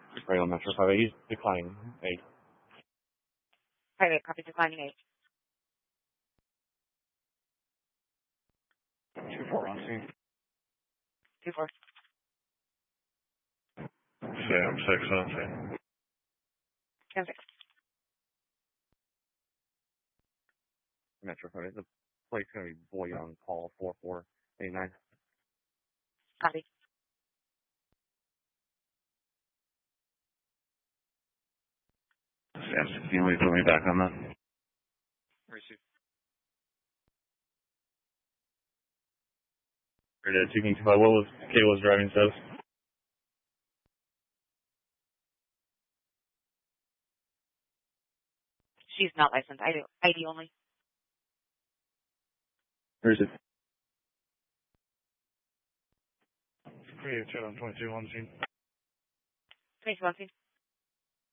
Radio Metro 58, he's declining 8. Private, copy declining 8. 2-4 on scene. 2-4. Sam 6 on scene. Sam 6. Metro 58, the plate's going to be Boy Young, Paul 4489. Copy. Sam 16, will you put me back on that? Receive. Radar 225, what was Kayla's driving status? She's not licensed. ID only. Receive. Radio chat on 22 on scene. 22 on scene.